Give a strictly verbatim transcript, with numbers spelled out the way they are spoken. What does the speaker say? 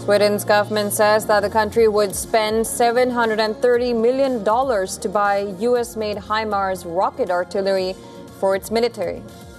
Sweden's government says that the country would spend seven hundred thirty million dollars to buy U S-made HIMARS rocket artillery for its military.